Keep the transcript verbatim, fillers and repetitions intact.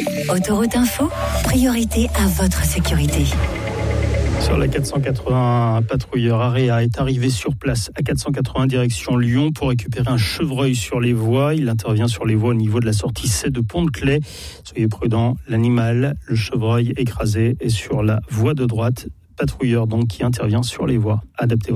Autoroute Info, priorité à votre sécurité. Sur la quatre cent quatre-vingts, un patrouilleur Area est arrivé sur place à quatre cent quatre-vingts direction Lyon pour récupérer un chevreuil sur les voies. Il intervient sur les voies au niveau de la sortie C de Pont-de-Claix. Soyez prudents, l'animal, le chevreuil écrasé est sur la voie de droite. Patrouilleur donc qui intervient sur les voies. Adaptez